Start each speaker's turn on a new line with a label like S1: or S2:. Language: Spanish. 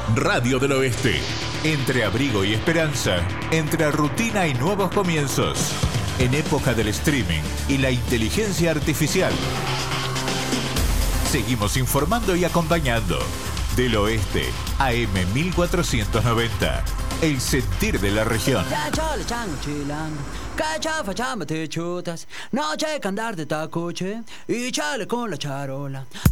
S1: Radio del Oeste. Entre abrigo y esperanza, entre rutina y nuevos comienzos. En época del streaming y la inteligencia artificial. Seguimos informando y acompañando. Del Oeste, AM 1490. El sentir de la región.
S2: No hay que andar de tacoche y chale con la charola.